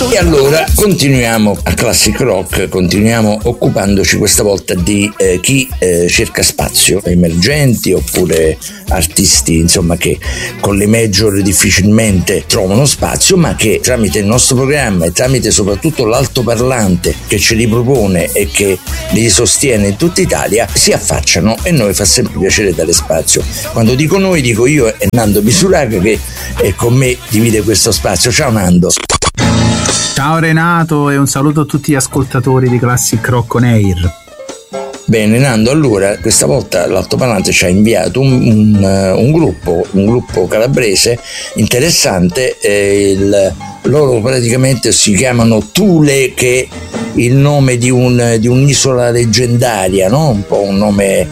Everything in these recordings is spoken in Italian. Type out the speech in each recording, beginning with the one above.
E allora continuiamo a Classic Rock, continuiamo occupandoci questa volta di chi cerca spazio, emergenti oppure artisti insomma che con le major difficilmente trovano spazio, ma che tramite il nostro programma e tramite soprattutto l'altoparlante che ce li propone e che li sostiene in tutta Italia si affacciano, e noi fa sempre piacere dare spazio. Quando dico noi dico io e Nando Misuraga, che con me divide questo spazio. Ciao Nando. Ciao Renato, e un saluto a tutti gli ascoltatori di Classic Rock On Air. Bene Nando, allora questa volta l'altoparlante ci ha inviato un gruppo calabrese interessante, loro praticamente si chiamano Thule, che è il nome di un'isola leggendaria, no? Un po' un nome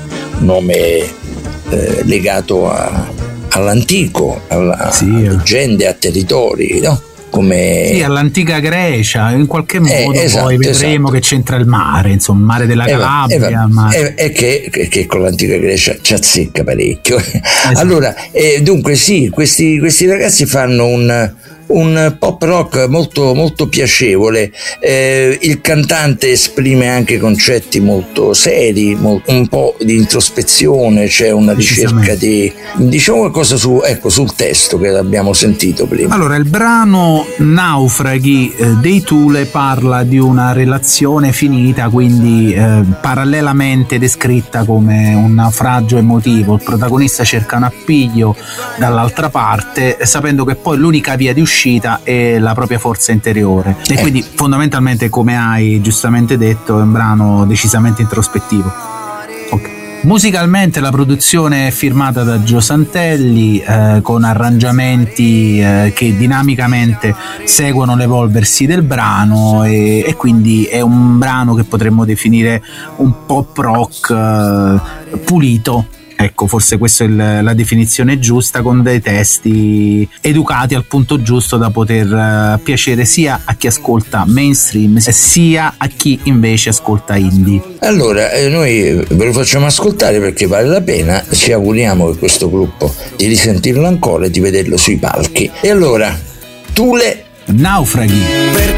legato all'antico, a leggende, a territori, no? Sì, all'antica Grecia, in qualche modo esatto, poi vedremo che c'entra il mare, insomma, il mare della Calabria. E che con l'antica Grecia ci azzecca parecchio. Esatto. Allora, dunque sì, questi ragazzi fanno un pop rock molto, molto piacevole. Il cantante esprime anche concetti molto seri, un po' di introspezione, c'è una ricerca di, diciamo qualcosa sul testo che abbiamo sentito prima. Allora, il brano Naufraghi dei Thule parla di una relazione finita, quindi parallelamente descritta come un naufragio emotivo. Il protagonista cerca un appiglio dall'altra parte, sapendo che poi l'unica via di uscita è la propria forza interiore, e quindi fondamentalmente, come hai giustamente detto, è un brano decisamente introspettivo. Okay. Musicalmente la produzione è firmata da Gio Santelli, con arrangiamenti che dinamicamente seguono l'evolversi del brano, e quindi è un brano che potremmo definire un pop rock pulito. Ecco, forse questa è la definizione giusta, con dei testi educati al punto giusto da poter piacere sia a chi ascolta mainstream sia a chi invece ascolta indie. Allora, noi ve lo facciamo ascoltare perché vale la pena, ci auguriamo che questo gruppo di risentirlo ancora e di vederlo sui palchi. E allora, Thule, Naufraghi.